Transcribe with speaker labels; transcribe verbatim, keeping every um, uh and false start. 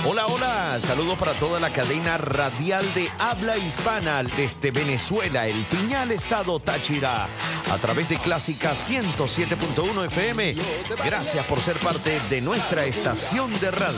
Speaker 1: Hola, hola, saludos para toda la cadena radial de habla hispana desde Venezuela, el Piñal, estado Táchira, a través de Clásica ciento siete punto uno F M. Gracias por ser parte de nuestra estación de radio.